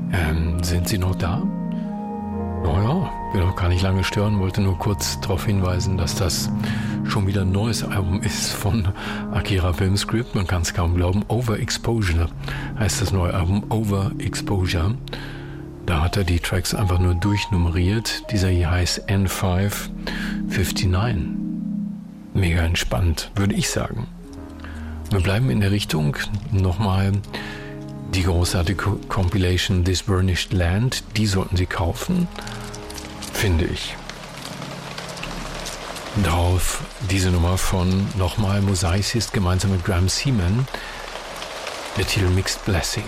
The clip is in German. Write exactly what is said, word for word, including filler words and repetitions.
Ähm, sind Sie noch da? Naja, will auch gar nicht lange stören, wollte nur kurz darauf hinweisen, dass das schon wieder ein neues Album ist von Akira Filmscript. Man kann es kaum glauben. Overexposure heißt das neue Album. Overexposure. Da hat er die Tracks einfach nur durchnummeriert. Dieser hier heißt N fünf neunundfünfzig. Mega entspannt, würde ich sagen. Wir bleiben in der Richtung. Nochmal die großartige Compilation This Burnished Land. Die sollten Sie kaufen, finde ich. Darauf diese Nummer von nochmal Mosaicist gemeinsam mit Graham Seaman. Der Titel Mixed Blessing.